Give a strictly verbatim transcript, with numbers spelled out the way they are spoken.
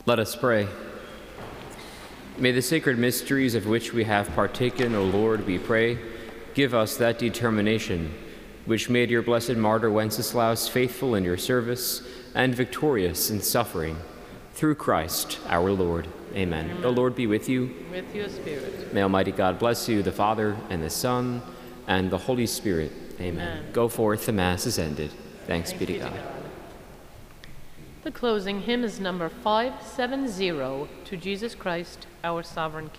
Let us pray. May the sacred mysteries of which we have partaken, O Lord, we pray, give us that determination which made your blessed martyr Wenceslaus faithful in your service and victorious in suffering. Through Christ our Lord. Amen. Amen. The Lord be with you. With your spirit. May Almighty God bless you, the Father, and the Son, and the Holy Spirit. Amen. Amen. Go forth, the Mass is ended. Thanks, Thanks be to God. The closing hymn is number five seventy, To Jesus Christ, our Sovereign King.